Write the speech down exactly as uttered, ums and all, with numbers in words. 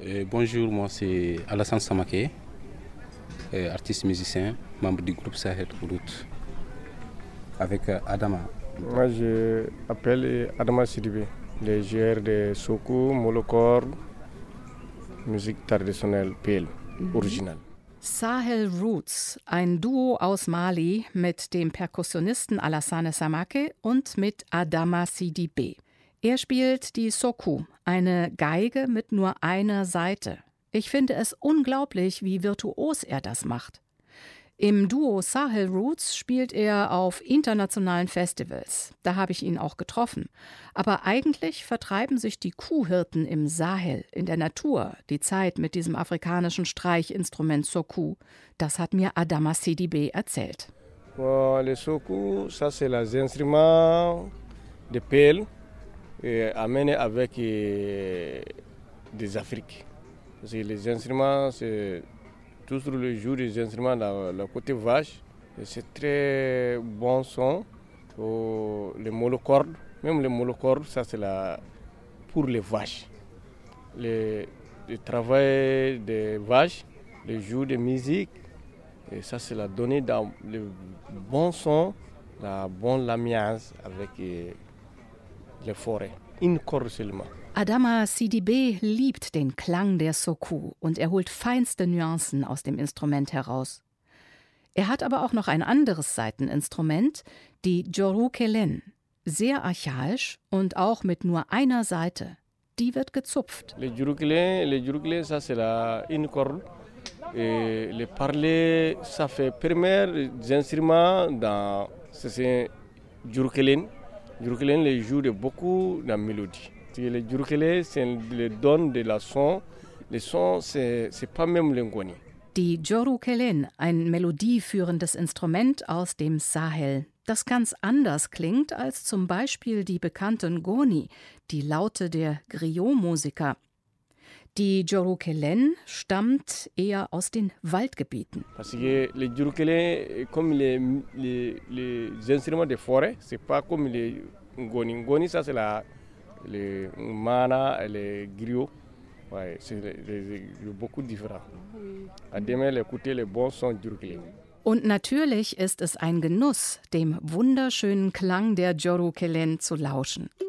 Euh, bonjour, moi c'est Alassane Samaké, euh, artiste musicien, membre du groupe Sahel Route, avec euh, Adama. Moi je m'appelle Adama Sidibé, le joueur de soukous, molokor, musique traditionnelle P L, mhm. Original. Sahel Roots, ein Duo aus Mali mit dem Perkussionisten Alassane Samake und mit Adama Sidibé. Er spielt die Soukous, eine Geige mit nur einer Saite. Ich finde es unglaublich, wie virtuos er das macht. Im Duo Sahel Roots spielt er auf internationalen Festivals. Da habe ich ihn auch getroffen. Aber eigentlich vertreiben sich die Kuhhirten im Sahel, in der Natur, die Zeit mit diesem afrikanischen Streichinstrument Soukous. Das hat mir Adama Sidibé erzählt. Bon, les Soukous, ça c'est les instruments de P L euh, amenés avec euh, des Afriques. Parce que les instruments, c'est toujours le jour des instruments, la, la côté vache, c'est très bon son. Oh, les monocordes, même les monocordes, ça c'est la, pour les vaches. Le, le travail des vaches, le jour de musique, et ça c'est la donnée dans le bon son, la bonne lamiage avec euh, les forêts. Une corde seulement. Adama Sidibé liebt den Klang der Soukous und er holt feinste Nuancen aus dem Instrument heraus. Er hat aber auch noch ein anderes Saiteninstrument, die Djoroukelen, sehr archaisch und auch mit nur einer Saite. Die wird gezupft. Le Djoroukelen, le Djoroukelen, ça c'est la une corde. Et le parler, ça fait premier instrument dans c'est Djoroukelen. Djoroukelen les joue de beaucoup de mélodie. Le Djoroukelen, c'est le don de la son. Le son, c'est, c'est pas même le ngoni. Die Djoroukelen, ein melodieführendes Instrument aus dem Sahel, das ganz anders klingt als zum Beispiel die bekannte Ngoni, die Laute der Griot-Musiker. Die Djoroukelen stammt eher aus den Waldgebieten. Parce que les Djoroukelen, comme les, les, les instruments de forêt, c'est pas comme les ngoni. Ngoni, ça c'est la les mana et les griots, ouais, c'est les, les, les, beaucoup différent. À demain, écouter les bons sons Djoroukelen. Und natürlich ist es ein Genuss, dem wunderschönen Klang der Djoroukelen zu lauschen.